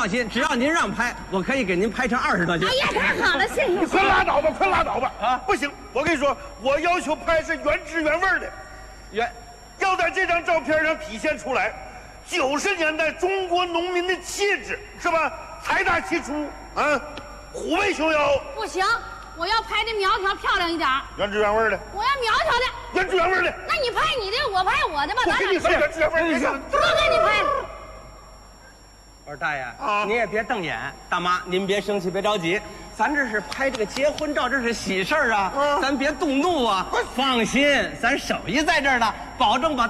放心，只要您让拍，我可以给您拍成20多斤。 哎呀，太好了，谢谢。 你快拉倒吧，快拉倒吧！ 啊不行，我跟你说，我要求拍是原汁原味的，要在这张照片上体现出来90年代中国农民的气质，是吧？财大气粗啊，虎背熊腰。 不行，我要拍的苗条漂亮一点。 原汁原味的， 我要苗条的。 原汁原味的。 那你拍你的，我拍我的吧，咱俩我给你说原汁原味的。 都给你拍。 我说大爷啊您也别瞪眼，大妈您别生气，别着急，咱这是拍这个结婚照，这是喜事儿啊，咱别动怒啊。放心，咱手艺在这儿呢，保证把